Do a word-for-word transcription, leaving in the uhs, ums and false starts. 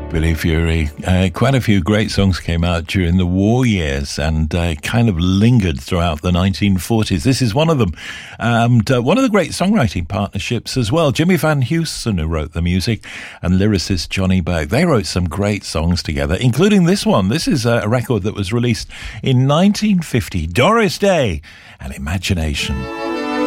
Billy Fury. Uh, quite a few great songs came out during the war years and uh, kind of lingered throughout the nineteen forties. This is one of them. And uh, one of the great songwriting partnerships as well. Jimmy Van Heusen, who wrote the music, and lyricist Johnny Berg. They wrote some great songs together, including this one. This is a record that was released in nineteen fifty. Doris Day and Imagination.